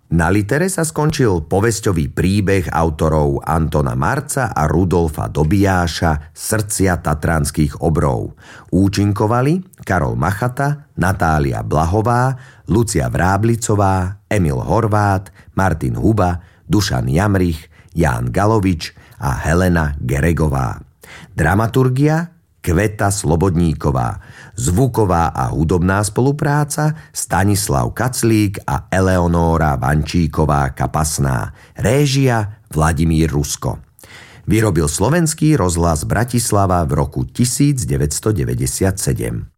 Na litere sa skončil povesťový príbeh autorov Antona Marca a Rudolfa Dobijáša Srdcia tatranských obrov. Účinkovali Karol Machata, Natália Blahová, Lucia Vráblicová, Emil Horvát, Martin Huba, Dušan Jamrich, Ján Galovič a Helena Geregová. Dramaturgia Kveta Slobodníková. Zvuková a hudobná spolupráca Stanislav Kaclík a Eleonóra Vančíková Kapasná. Réžia Vladimír Rusko. Vyrobil Slovenský rozhlas Bratislava v roku 1997.